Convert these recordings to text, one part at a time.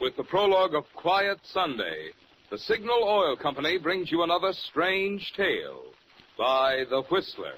With the prologue of Quiet Sunday, the Signal Oil Company brings you another strange tale by The Whistler.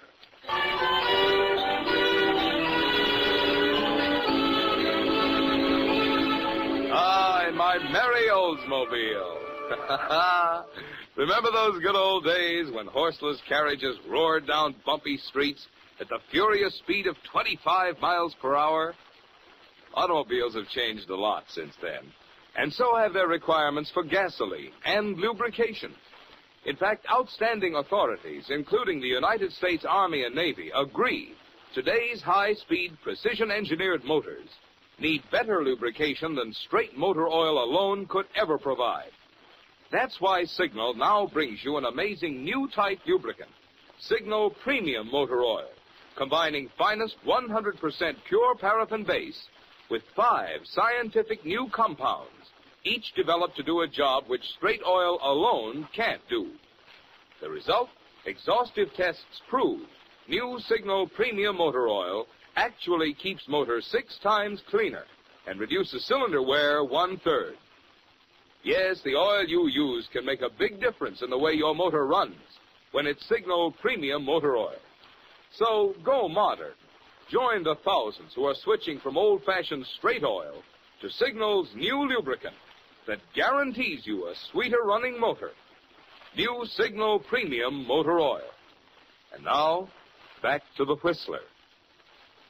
Ah, in my merry Oldsmobile. Remember those good old days when horseless carriages roared down bumpy streets at the furious speed of 25 miles per hour? Automobiles have changed a lot since then, and so have their requirements for gasoline and lubrication. In fact, outstanding authorities, including the United States Army and Navy, agree today's high-speed, precision-engineered motors need better lubrication than straight motor oil alone could ever provide. That's why Signal now brings you an amazing new type lubricant, Signal Premium Motor Oil, combining finest 100% pure paraffin base with 5 scientific new compounds, each developed to do a job which straight oil alone can't do. The result? Exhaustive tests prove new Signal Premium Motor Oil actually keeps motors 6 times cleaner and reduces cylinder wear 1/3. Yes, the oil you use can make a big difference in the way your motor runs when it's Signal Premium Motor Oil. So go modern. Join the thousands who are switching from old-fashioned straight oil to Signal's new lubricant that guarantees you a sweeter-running motor. New Signal Premium Motor Oil. And now, back to the Whistler.